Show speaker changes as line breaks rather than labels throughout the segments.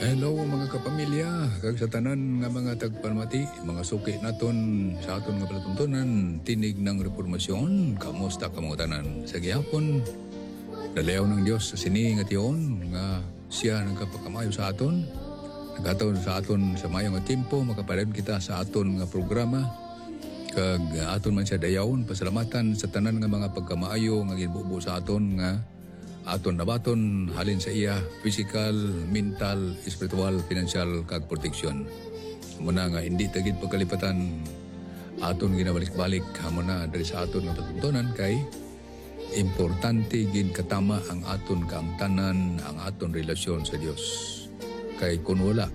Hello mga kapamilya, kag sa tanan nga mga tagpalmati, mga suki naton sa aton nga palatuntunan, tinig ng reformasyon, kamusta ka mga tanan? Sa gihapon, dalayaw ng Dios sa sini nga tiyon nga siya nagkapakamayo sa aton, nagkataon sa aton sa mayo nga tempo, makapareod kita sa aton nga programa, kag aton man siya dayawon, pasalamatan sa tanan nga mga pagkamaayo nga ginbubo sa aton nga aton nabaton halin sa iya physical, mental, spiritual, financial kag protection. Muna nga hindi tagid pagkalipatan aton ginabalik-balik muna dari sa aton nga patuntunan kay importante gid katama ang aton kaangtanan, ang aton relasyon sa Dios. Kay kun wala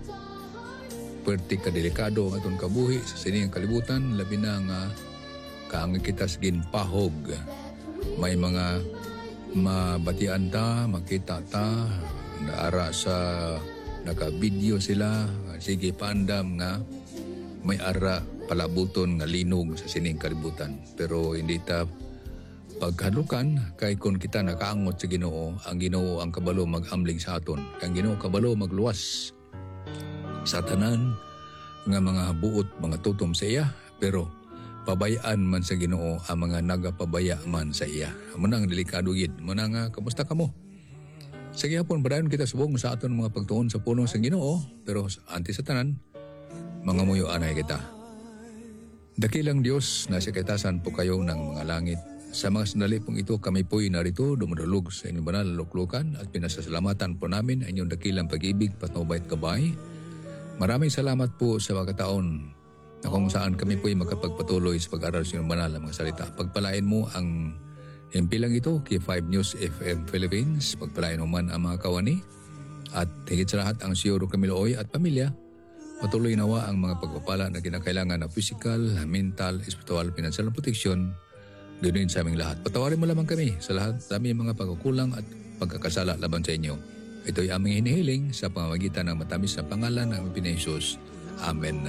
perti ka delikado ang aton kabuhi sa sining kalibutan, labi na nga kaang kita sa ginpahog. May mga mabatian ta, makita ta, naara sa naka-video sila, sige paandam nga may ara palabuton nga linog sa sining kalibutan. Pero hindi ta paghalukan kay kung kita nakaangot sa Ginoo, ang Ginoo ang kabalo mag-amling sa aton. Ang Ginoo kabalo magluwas sa tanan nga mga buot, mga tutom sa iya, pero pabayaan man sa Ginoo ang mga nagapabaya man sa iya. Munang delikado gid. Munang kamusta ka mo? Sa gihapon badayon kita subong sa aton mga pagtuon sa pulong sa Ginoo, pero anti sa tanan mga muyo anay kita. Dakilang Dios na sikatasan po kayo ng mga langit. Sa mga sandali pong ito kami po'y narito dumadulog sa inyong banal na luklukan at pinasasalamatan po namin ang inyong dakilang pag-ibig, patnubay at gabay. Maraming salamat po sa mga taon na kung saan kami po'y magkapagpatuloy sa pag-aral sa iyong banal na mga salita. Pagpalain mo ang himpilang ito kay 5 News FM Philippines. Pagpalain mo man ang mga kawani at higit sa lahat ang Siyoro Camilo Oy at pamilya. Patuloy nawa ang mga pagpapala na kinakailangan na physical, mental, spiritual, financial protection ganoon sa aming lahat. Patawarin mo lamang kami sa lahat sa aming mga pagkukulang at pagkakasala laban sa inyo. Ito'y aming hinihiling sa pamamagitan ng matamis na pangalan ng Pinayesus. Amen.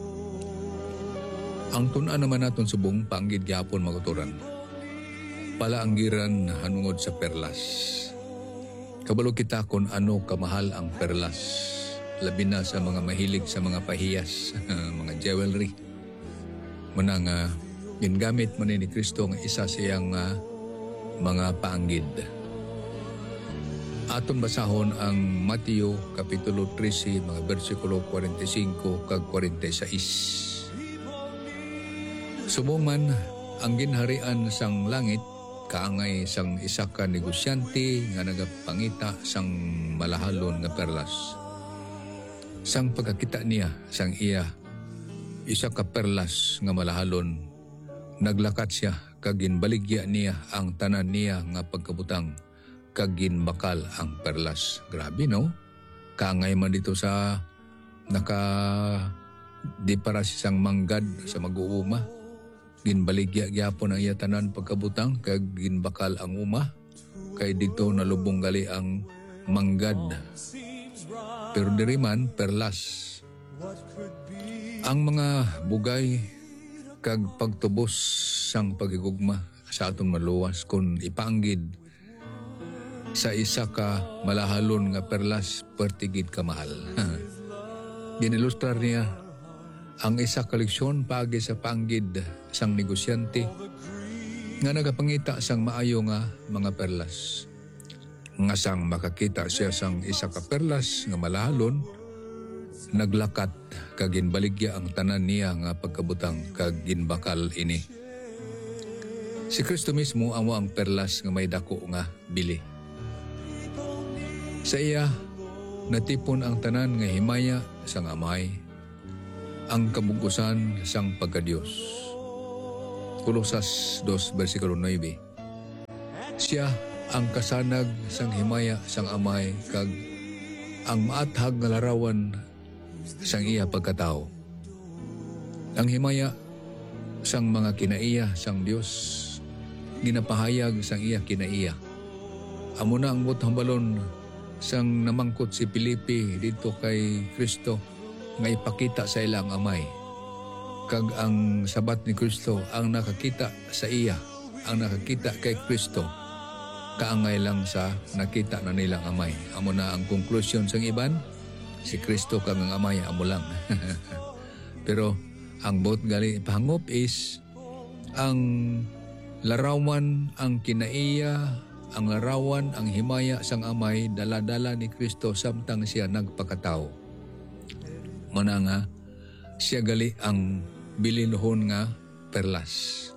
Ang tunan naman naton subong panggid gyapon maguturan. Palaanggiran hanungod sa perlas. Kabalo kita kung ano kamahal ang perlas. Labi na sa mga mahilig sa mga pahiyas, mga jewelry. Munang gingamit man ni Kristo nga isa siyang mga paanggid. Aton basahon ang Mateo Kapitulo 13, mga versikulo 45 kag 46. Subuman ang ginharian sang langit kaangay sang isa ka negosyante nga nagapangita sang malahalon nga perlas. Sang pagkakita niya sang iya isa ka perlas nga malahalon, naglakat siya kag ginbaligya niya ang tanan niya nga pagkabutang kag ginbakal ang perlas. Grabe no? Kaangay man dito sa di para siyang manggad sa mag-uuma. Ginbaligya gyapon ang iya tanan pagkabutang kag ginbakal ang uma kay dito nalubong gali ang manggad. Pero diri man perlas. Ang mga bugay kag pagtubos sang pagigugma sa aton maluwas kun ipanggid sa isa ka malahalon nga perlas pertigid ka mahal. Ginilustrar niya ang isa ka leksyon pagi sa panggid sang negosyante nga nagapangita sang maayo nga mga perlas. Nga sang makakita siya sang isa ka perlas nga malahalon, naglakat kag ginbaligya ang tanan niya nga pagkabutang kag ginbakal ini. Si Kristo mismo amo ang perlas nga may dako nga bili. Sa iya natipon ang tanan nga himaya sang amay, ang kabugusan sang pagkadiyos. Kolosas 2 versikulo 9. Siya ang kasanag sang himaya sang amay kag ang maathag nga larawan sang iya pagkatao. Ang himaya sang mga kinaiya sang Dios, ginapahayag sang iya kinaiya. Amo na ang hambalon sang namangkot si Filipe dito kay Kristo nga ipakita sa ilang amay. Kag ang sabat ni Kristo ang nakakita sa iya, ang nakakita kay Kristo kaangay lang sa nakita na nilang amay. Amo na ang konklusyon sang iban, Si Kristo kang ang amay amo lang. Pero ang bot gali pahangop is ang larawan, ang kinaiya, ang larawan, ang himaya sang amay dala-dala ni Kristo samtang siya nagpakatao. Muna nga siya gali ang bilinhon nga perlas.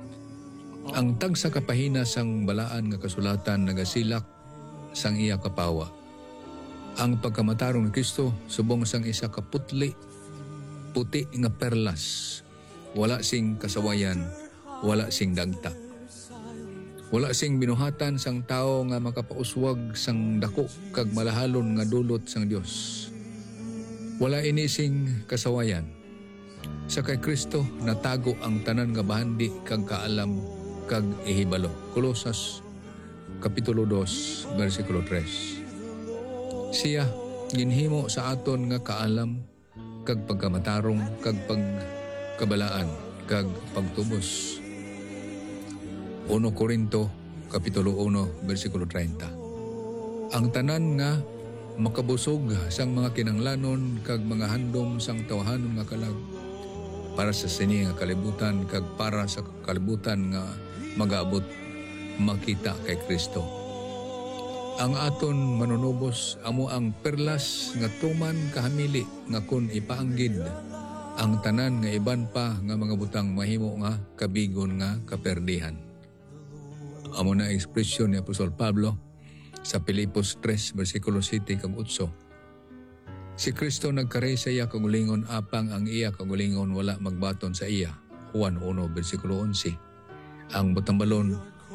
Ang tagsa kapahina sang balaan nga kasulatan nagasilak sang iya kapawa. Ang pagkamatarong ni Kristo subong sang isa ka puti nga perlas. Wala sing kasawayan, wala sing dagta. Wala sing binuhatan sang tao nga makapauswag sang dako kag malahalon nga dulot sang Dios. Wala ini sing kasawayan. Sa kay Kristo natago ang tanan nga bahandi kag kaalam kag ihibalo. Kolosas kapitulo 2 bersikulo 3. Siya ginhimo sa aton nga kaalam kag pagkamatarong kag pagkabalaan kag pagtubos. 1 Korinto kapitulo 1 bersikulo 30. Ang tanan nga makabusog sang mga kinanglanon kag mga handom sang tawahanon nga kalag para sa sini nga kalibutan kag para sa kalibutan nga magaabot makita kay Kristo. Ang aton manunubos amo ang perlas nga tuman kahamili nga kun ipaanggid ang tanan nga iban pa nga mga butang mahimo nga kabigon nga kaperdihan. Amo na ekspresyon ni Apostol Pablo sa Filipos 3 bersikulo 7 kag 8. Si Kristo nagkare sa iya kagulingon apang ang iya kagulingon wala magbaton sa iya. Juan 1 bersikulo 11. Ang butambalon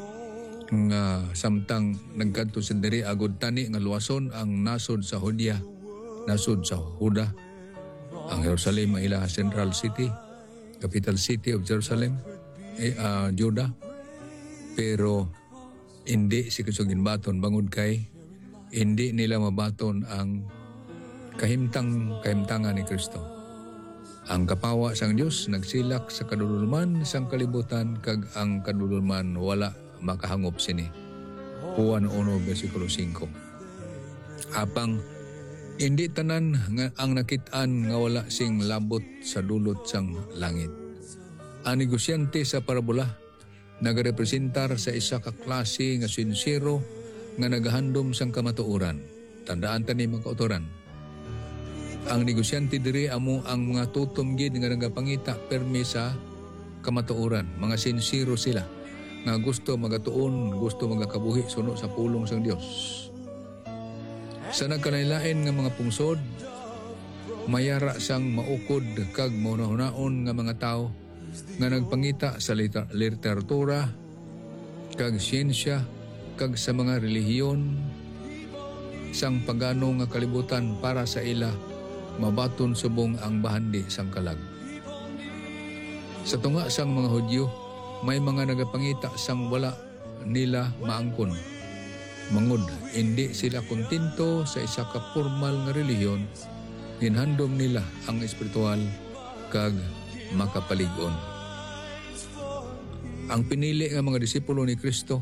nga samtang nagkadto sa diri agud tani nga luwason ang nasod sa Huda, nasod sa Huda, ang Jerusalem ang ila central city, capital city of Jerusalem, Juda. Pero hindi si Kristo ginbaton bangod kay hindi nila mabaton ang kahimtangan ni Kristo. Ang kapawa sang Dios nagsilak sa kadululman sang kalibutan kag ang kadululman wala makahangop sini. Juan 1 bersikulo 5. Apang hindi tanan nga ang nakitaan nga wala sing labot sa dulot sang langit. Ang negosyante sa parabola nagarepresentar sa isa ka klase nga sincero nga nagahandom sang kamatuoran. Tandaan tani mga kautoran. Ang negosyante diri amo ang mga tutom gid nga nagapangita permi sa kamatuoran. Mga sincero sila nga gusto magatuon, gusto magakabuhi suno sa pulong sang Dios. Sa nagkalailain nga mga pungsod, mayara sang maukod kag maunahon nga mga tao nga nagpangita sa literatura kag siyensya kag sa mga relihiyon sang pagano nga kalibutan para sa ila mabaton subong ang bahandi sang kalag. Sa tunga sang mga Hudyo, may mga nagapangita sang wala nila maangkon. Mangod, hindi sila kontento sa isa ka formal nga relihiyon, ginhandom nila ang espiritual kag makapalig-on. Ang pinili nga mga disipulo ni Kristo,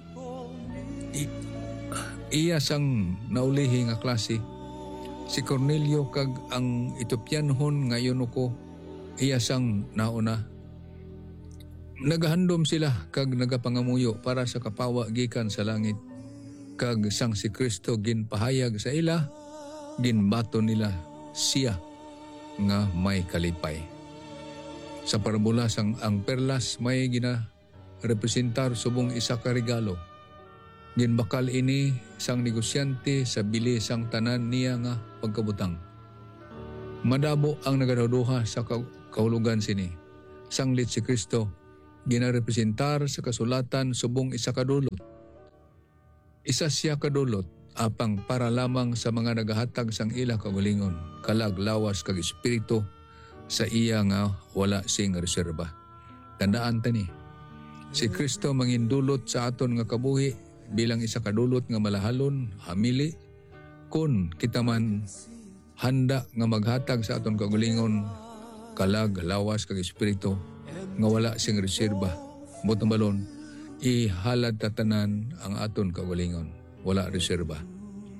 iya sang naulihi nga klase, si Cornelio kag ang Etiopianhon nga eunuko, iya sang nauna. Nagahandom sila kag nagapangamuyo para sa kapawa gikan sa langit kag sang si Kristo ginpahayag sa ila ginbaton nila siya nga may kalipay. Sa parabola sang ang perlas may representar subong isa ka regalo. Ginbakal ini sang negosyante sa bili sang tanan niya nga pagkabutang. Madabo ang nagaduduha sa kahulugan sini. Sanglit si Kristo ginarepresentar sa kasulatan subong isa kadulot. Isa siya kadulot apang para lamang sa mga nagahatag sang ila kagulingon, kalag lawas kag espiritu sa iya nga wala sing reserba. Tandaan tani, si Kristo mangindulot sa aton nga kabuhi bilang isa kadulot nga malahalon, hamili, kun kita man handa nga maghatag sa aton kagulingon, kalag lawas kag espiritu nga wala sing reserba. Butang balon, ihalad tatanan ang aton kagalingon. Wala reserba.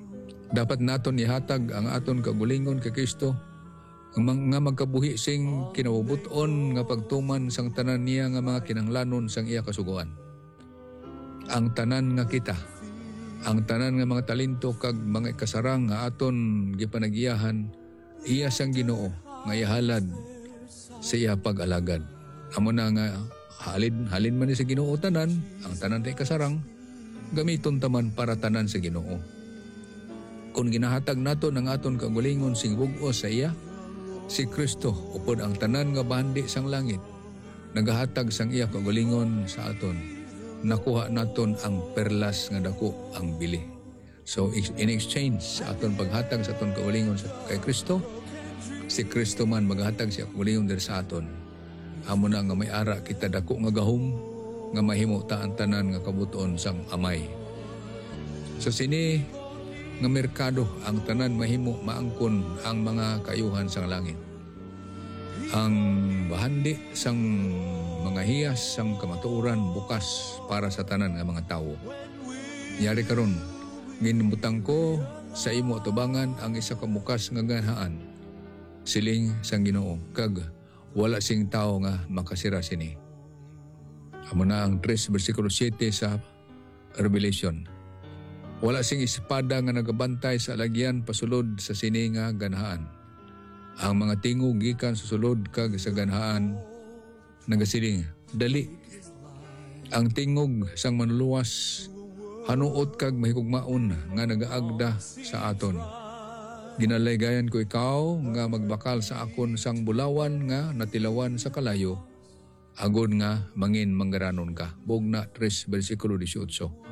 Dapat naton ihatag ang aton kagulingon kay Kristo nga magkabuhi sing kinabubuton nga pagtuman sang tanan niya nga mga kinahanglanon sang iya kasugoan. Ang tanan nga kita, ang tanan nga mga talento kag mga kasarang nga aton gipanagiyahan, iya sang Ginoo nga ihalad sa iya pag-alagad. Amo na nga halin man ni sa Ginoo tanan, ang tanan tay kasarang gamiton taman para tanan sa Ginoo. Kung ginahatag naton ang aton kagulingon sing bug-o sa iya, si Kristo upod ang tanan nga bandi sang langit, nagahatag sang iya kagulingon sa aton. Nakuha naton ang perlas nga dako ang bili. So in exchange sa aton paghatag sa aton kagulingon kay Kristo, si Kristo man maghatag siya kagulingon diri sa aton. Amo na nga may ara kita dako nga gahom nga mahimo ta ang tanan nga kabuton sang Amay. So sini nga merkado ang tanan mahimo maangkon ang mga kaayuhan sang langit. Ang bahandi sang mga hiyas sang kamatuoran bukas para sa tanan nga mga tawo. Yari karon ginbutang ko sa imo tubangan ang isa ka bukas nga ganhaan, siling sang Ginoo, kag wala sing tawo nga makasira sini. Amo na ang 3 versikulo 7 sa Revelation. Wala sing espada nga nagabantay sa alagyan pasulod sa sini nga ganhaan. Ang mga tingog gikan susulod kag sa ganhaan nagasiling, dali. Ang tingog sang manluwas hanuot kag mahigugmaon nga nagaagda sa aton. Ginalaygayan ko ikaw nga magbakal sa akon sang bulawan nga natilawan sa kalayo, agod nga mangin manggaranon ka. Bugna 3 versikulo 18.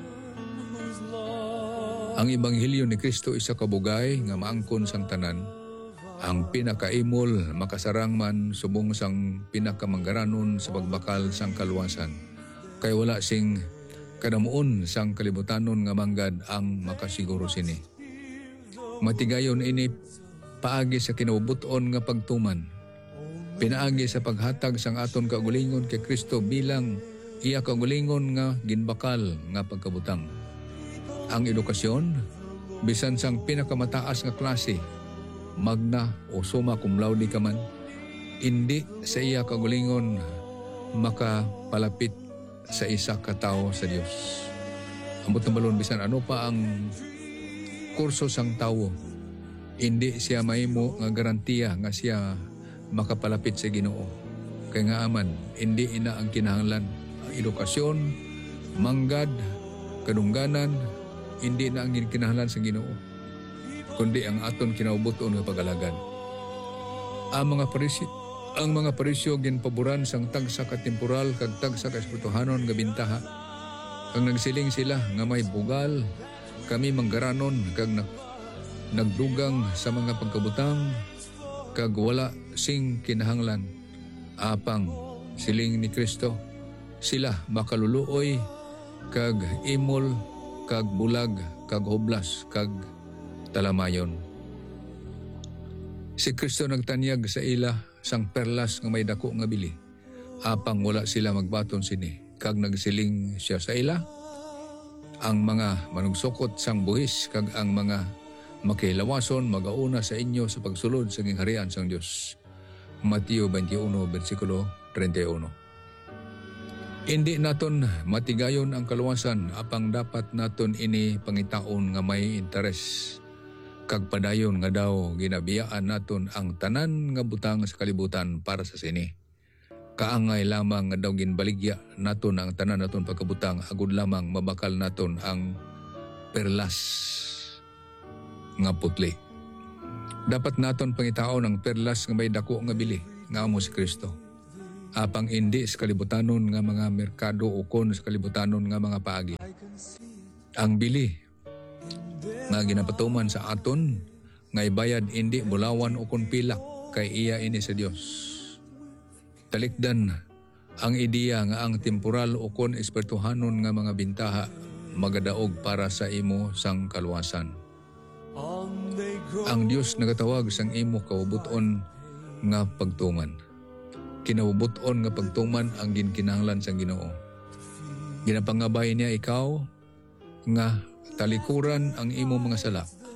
Ang Ebanghelyo ni Kristo isa ka bugay nga maangkon sang tanan. Ang pinakaimol makasarang man subong sang pinakamanggaranon sa pagbakal sang kaluwasan. Kay wala sing kadamuon sang kalibutanon nga manggad ang makasiguro sini. Matigayon ini paagi sa kinabubuton nga pagtuman. Pinaagi sa paghatag sang aton kagulingon kay Kristo bilang iya kagulingon nga ginbakal nga pagkabutang. Ang edukasyon, bisan sang pinakamataas nga klase, magna o summa cum laude ka man, hindi sa iya kagulingon makapalapit sa isa ka tawo sa Dios. Ambot na balon bisan ano pa ang kurso sang tawo, hindi siya mahimo nga garantiya nga siya makapalapit sa Ginoo. Kay nga aman, hindi ina ang kinahanglan. Ang edukasyon, manggad, kadungganan, hindi na ang kinahanglan sa Ginoo, kundi ang aton kinabubuton nga pag-alagad. Ang mga parisyo ginpaboran sang tagsa ka temporal kag tagsa ka espirituhanon nga bintaha. Kag nagsiling sila nga may bugal, kami manggaranon kag nagdugang sa mga pagkabutang kag wala sing kinahanglan. Apang siling ni Kristo, sila makaluluoy kag imol kag bulag, kag hoblas, kag talamayon. Si Kristo nagtanyag sa ila sang perlas nga may dako nga bili. Apang wala sila magbaton sini, kag nagsiling siya sa ila, ang mga manugsukot sang buhis kag ang mga makilawason magauna sa inyo sa pagsulod sa gingharian sang Dios. Mateo 21 versikulo 31. Hindi naton matigayon ang kaluwasan, apang dapat naton ini pangitaon nga may interes. Kag padayon nga daw ginabiyaan naton ang tanan nga butang sa kalibutan para sa sini. Kaangay lamang nga daw ginbaligya naton ang tanan naton pagkabutang, agud lamang mabakal naton ang perlas nga putli. Dapat naton pangitaon ang perlas nga may dako nga bili, nga amo si Kristo. Apang hindi sa kalibutanon nga mga merkado o kon sa kalibutanon nga mga paagi. Ang bili nga ginapatuman sa aton nga ibayad hindi bulawan o kon pilak, kay iya ini sa Dios. Talikdan ang ideya nga ang temporal o kon espirituhanon nga mga bintaha magadaog para sa imo sang kaluwasan. Ang Dios nagatawag sang imo kabubuton nga pagtuman. Kinabubuton nga pagtuman ang ginkinahanglan sang Ginoo. Ginapangabay niya ikaw nga talikuran ang imo mga sala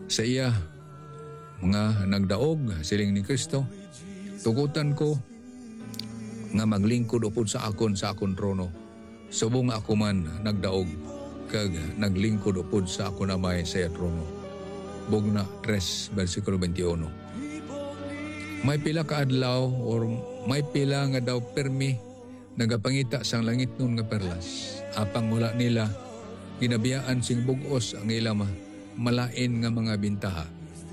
sa iya nga nagdaog siling ni Kristo, tugutan ko nga maglingkod upod sa akon trono. Subong ako man nagdaog kag naglingkod upod sa akon amay sa iya trono. Bugna 3 versikulo 21. May pila ka adlaw or may pila nga daw permi nagapangita sang langit nun nga perlas. Apang wala nila ginabiyaan sing bugos ang ilama malain nga mga bintaha.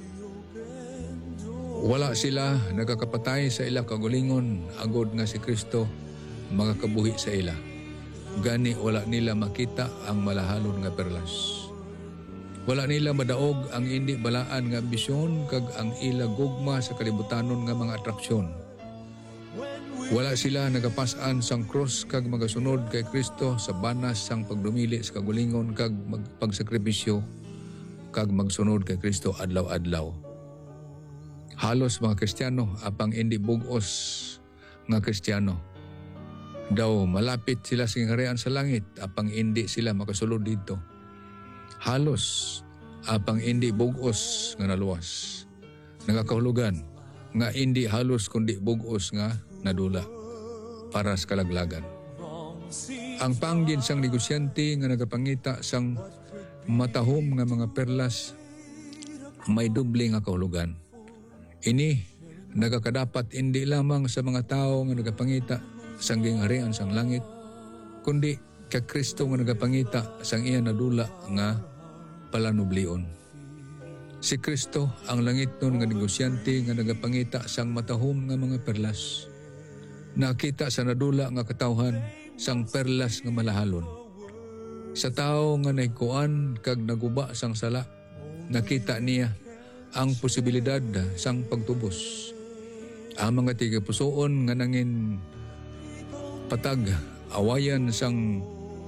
Wala sila nagakapatay sa ila kagulingon agod nga si Kristo magakabuhi sa ila. Gani wala nila makita ang malahalon nga perlas. Wala nila madaog ang hindi balaan nga ambisyon kag ang ila gugma sa kalibutanon nga mga atraksyon. Wala sila nagapasan sang krus kag magasunod kay Kristo sa banas sang pagdumili sa kagulingon kag magpagsakripisyo kag magsunod kay Kristo adlaw-adlaw. Halos mga Kristiyano apang hindi bugos nga Kristiyano daw malapit sila sa kaharian sa langit apang hindi sila makasulod dito. Halos apang hindi bugos nga naluwas. Nagakahulugan nga hindi halos kundi bugos nga nadula para sa kalaglagan. Ang panggin sang negosyante nga nagapangita sang matahom nga mga perlas may doble nga kahulugan. Ini nagakadapat hindi lamang sa mga tao nga nagapangita sang gingharian sang langit, kundi kay Kristo nga nagapangita sang iya nadula nga palanublion. Si Kristo ang langit nun nga negosyante nga nagapangita sang matahom nga mga perlas. Nakita sa nadula nga katawhan sang perlas nga malahalon. Sa tao nga naikuan kag naguba sang sala, nakita niya ang posibilidad sang pagtubos. Ang mga tigapusoon nga nangin patag awayan sang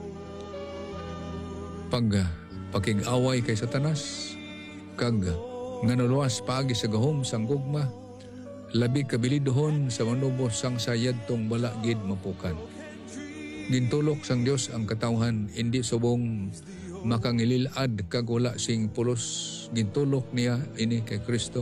pakig-away kay Satanas kag nga naluwas paagi sa gahom sang gugma labi kabilidhon sa manubos sang sayad tong bala gid mapukan. Gintulok sang Dios ang katawhan hindi subong makangililad kag wala sing pulos. Gintulok niya ini kay Kristo.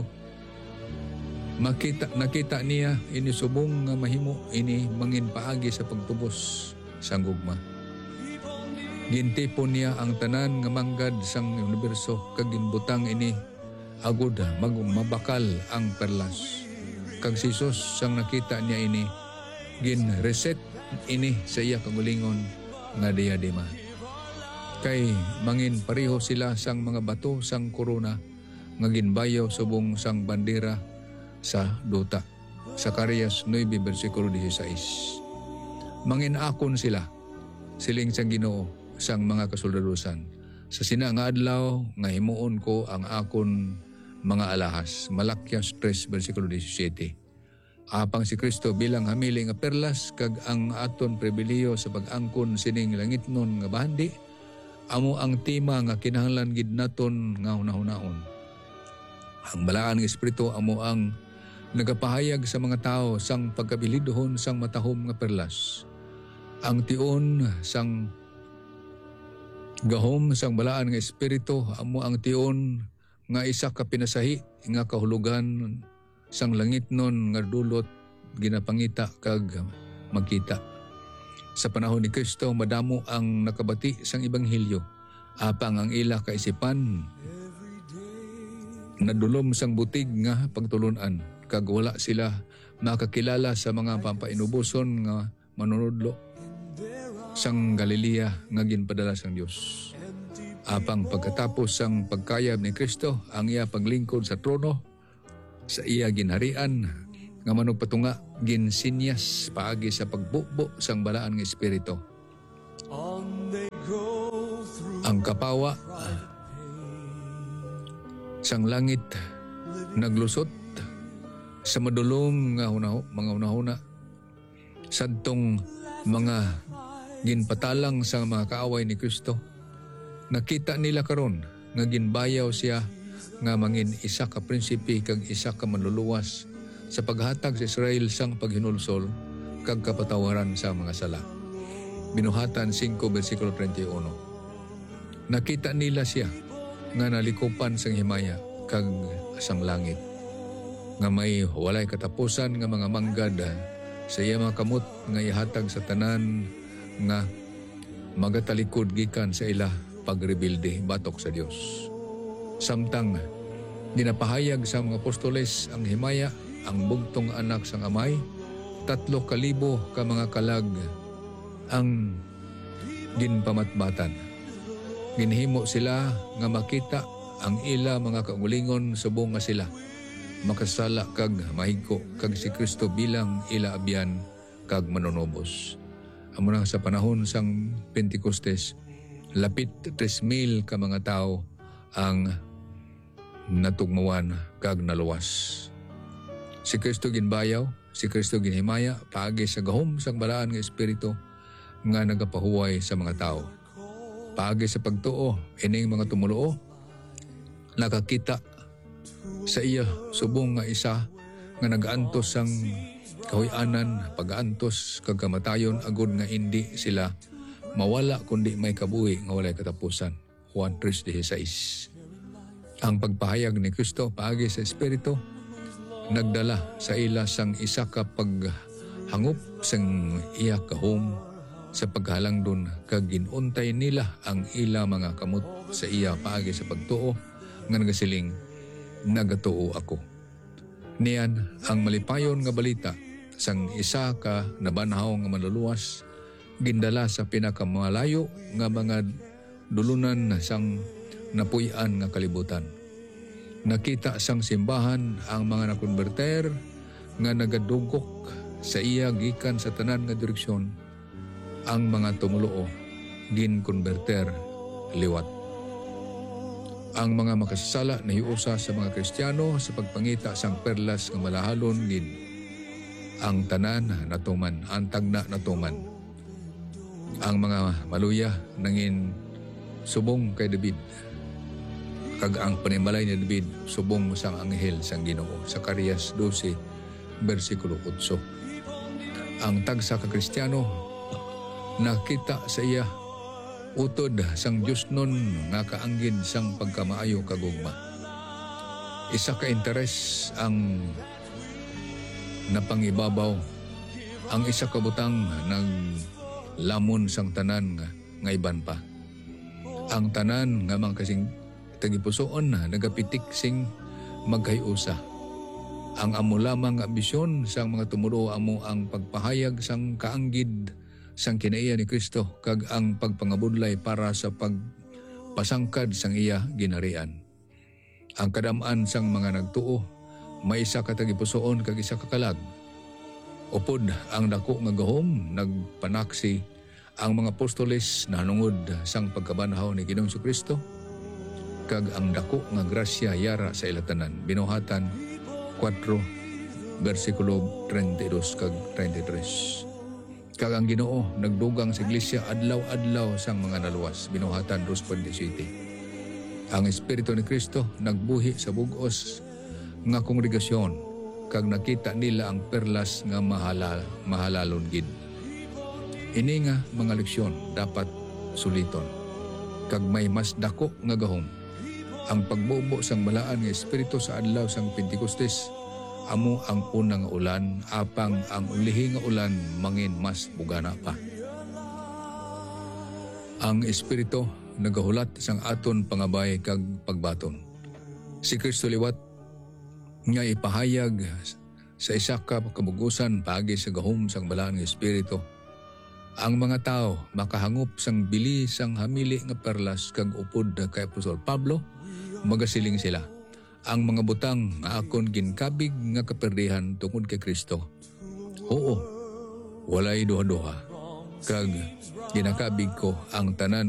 Nakita niya ini subong nga mahimo ini mangin paagi sa pagtubos sang gugma. Gintipon niya ang tanan nga manggad sang universo kag ginbutang ini agud mabakal ang perlas. Kag si Jesus sang nakita niya ini gin-reset ini sa iya kagulingon nga diadema. Kay mangin pareho sila sang mga bato sang korona nga ginbayaw subong sang bandera sa duta. Zacarias 9 versikulo 16. Mangin akon sila siling sang Ginoo sang mga kasoldadusan. Sa sina nga adlaw nga himuon ko ang akon mga alahas. Malakyas 3 versikulo 17. Apang si Kristo bilang hamili nga perlas kag ang aton pribiliyo sa pag-angkon sining langitnon nga bahandi, amo ang tema nga kinahanglan gid naton nga hunahunahon. Ang balaan nga espiritu amo ang nagapahayag sa mga tao sang pagkabilidhon sang matahom nga perlas. Ang tion sang gahom sang balaan nga espiritu amo ang tion nga isa ka pinasahi nga kahulugan sang langit nun nga dulot ginapangita kag magkita. Sa panahon ni Kristo madamo ang nakabati sang ebanghelyo apang ang ila kaisipan nadulom sang butig nga pagtulunan kag wala sila makakilala sa mga pampainubuson nga manunudlo sang Galilea nga ginpadala sang Dios. Apang pagkatapos sang pagkayab ni Kristo ang iya paglingkod sa trono sa iya ginharian nga manugpatunga ginsinyas paagi sa pagbubo sang balaan nga espiritu. Ang kapawa sang langit naglusot sa madulong nga mga hunahuna sadtong mga ginpatalang sa mga kaaway ni Kristo. Nakita nila karon nga ginbayaw siya nga mangin isa ka prinsipe kag isa ka manluluwas sa paghatag sa Israel sang paghinulsol kag kapatawaran sa mga sala. Binuhatan 5 versikulo 31. Nakita nila siya nga nalikupan sang himaya kag asang langit. Nga may walay katapusan nga mga manggad sa iya mga kamot nga ihatag sa tanan nga magatalikod gikan sa ila pagrebilde batok sa Dios. Samtang ginapahayag sa mga apostoles ang himaya, ang bugtong anak sang amay, 3,000 ka mga kalag ang ginpamatbatan. Ginhimo sila nga makita ang ila mga kaugalingon subong nga sila makasala kag mahigko kag si Kristo bilang ila abyan kag manunobos. Amo na sa panahon sang Pentecostes, lapit 3,000 ka mga tao ang natugmawan kag naluwas. Si Kristo ginbayaw, si Kristo ginhimaya paagi sa gahom sang balaan nga espiritu nga nagapahuway sa mga tao. Paagi sa pagtuo ining mga tumuluo nakakita sa iya subong nga isa nga nagaantos sang kahuy-anan, pag-aantos kag kamatayon agud nga hindi sila mawala kundi may kabuhi nga walay katapusan. Juan 3:16. Ang pagpahayag ni Kristo paagi sa espiritu nagdala sa ila sang isa ka paghangop sang iya kahom sa paghalangdon kag ginuntay nila ang ila mga kamot sa iya paagi sa pagtuo nga nagasiling nagatuo ako. Niyan ang malipayon nga balita sang isa ka nabanhaw nga manluluwas gindala sa pinakamalayo nga mga dulunan sang napuy-an nga kalibutan. Nakita sang simbahan ang mga nakonberter nga nagadugok sa iya gikan sa tanan nga direksyon. Ang mga tumuluo ginkonberter liwat. Ang mga makasasala na hiusa sa mga Kristiyano sa pagpangita sang perlas nga malahalon gid. Ang tanan natuman, ang tagna natuman. Ang mga maluya nangin subong kay David. Kag ang panimalay ni David subong sang anghel sang Ginoo. Zacarias 12:8. Ang tagsa ka Kristiyano nakita sa iya utod sang Diyos nun nga kaanggid sang pagkamaayo kagugma. Isa ka interes ang napangibabaw. Ang isa ka butang naglamon sang tanan nga iban pa. Ang tanan nga mga kasing tagipusoon na nagapitik sing magkayusa. Ang amo lamang nga ambisyon sang mga tumulo amo ang pagpahayag sang kaanggid sang kinaiya ni Kristo kag ang pagpangabudlay para sa pagpasangkad sang iya ginharian. Ang kadam-an sang mga nagtuo may isa ka tagipusoon kag isa ka kalag. Upod ang dako nga gahom nagpanaksi ang mga apostoles na hanungod sang pagkabanhaw ni Ginoong Kristo kag ang dako nga grasya yara sa ilatanan. Binuhatan 4:32 kag 33. Kag ang Ginoo nagdugang sa iglesia adlaw-adlaw sang mga naluwas. Binuhatan 2:17. Ang Espiritu ni Kristo nagbuhi sa bug-os nga kongregasyon kag nakita nila ang perlas nga mahalalon gid. Ini nga mga leksyon dapat suliton kag may mas dako nga gahom. Ang pagbubo sang balaan nga Espiritu sa adlaw sang Pentecostes amo ang unang ulan, apang ang ulihi nga ulan mangin mas bugana pa. Ang Espiritu nagahulat sang aton pangabay kag pagbaton. Si Kristo liwat nga ipahayag sa isa ka kabugusan paagi sa gahom sang balaan nga Espiritu. Ang mga tao makahangop sang bili sang hamili nga perlas kag upod kay Apostol Pablo, magasiling sila. Ang mga butang nga akon ginkabig nga kaperdihan tungod kay Kristo. Oo, walay duha-duha. Kag ginakabig ko ang tanan